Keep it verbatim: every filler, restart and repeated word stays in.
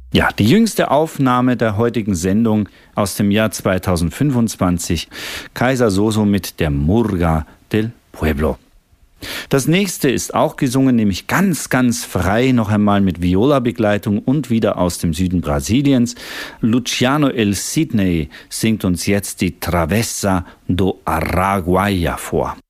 Ja, die jüngste Aufnahme der heutigen Sendung aus dem Jahr zweitausendfünfundzwanzig. Kaiser Soso mit der Murga del Pueblo. Das nächste ist auch gesungen, nämlich ganz, ganz frei, noch einmal mit Viola-Begleitung und wieder aus dem Süden Brasiliens. Luciano El Sidney singt uns jetzt die Travessa do Araguaia vor.